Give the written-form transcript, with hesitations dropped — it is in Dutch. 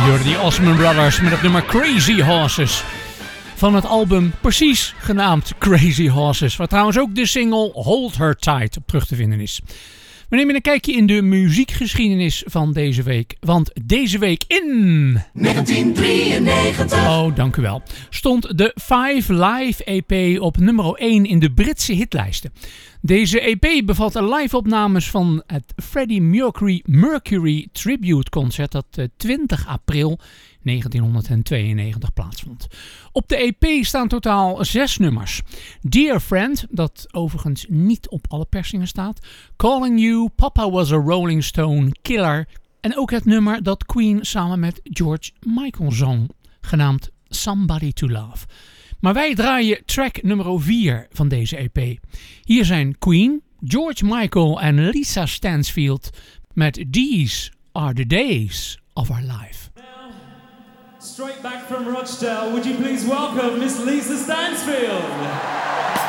The Osmond Brothers met het nummer Crazy Horses. Van het album precies genaamd Crazy Horses. Waar trouwens ook de single Hold Her Tight op terug te vinden is. We nemen een kijkje in de muziekgeschiedenis van deze week. Want deze week in 1993, oh dank u wel, stond de Five Live EP op nummer 1 in de Britse hitlijsten. Deze EP bevat live-opnames van het Freddie Mercury Tribute Concert dat 20 april 1992 plaatsvond. Op de EP staan totaal 6 nummers. Dear Friend, dat overigens niet op alle persingen staat. Calling You, Papa Was a Rolling Stone, Killer. En ook het nummer dat Queen samen met George Michael zong, genaamd Somebody to Love. Maar wij draaien track nummer 4 van deze EP. Hier zijn Queen, George Michael en Lisa Stansfield met These Are the Days of Our Life. Straight back from Rochdale, would you please welcome Miss Lisa Stansfield?